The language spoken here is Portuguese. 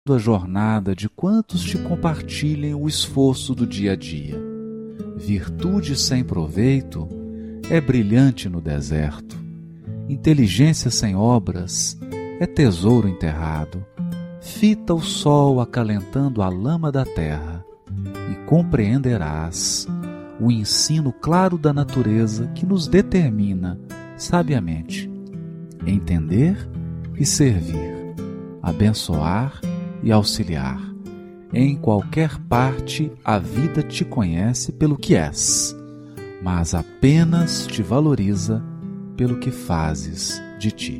a jornada de quantos te compartilhem o esforço do dia a dia. Virtude sem proveito é brilhante no deserto. Inteligência sem obras é tesouro enterrado. Fita o sol acalentando a lama da terra, e compreenderás o ensino claro da natureza que nos determina, sabiamente, entender e servir, abençoar e auxiliar. Em qualquer parte a vida te conhece pelo que és, mas apenas te valoriza pelo que fazes de ti.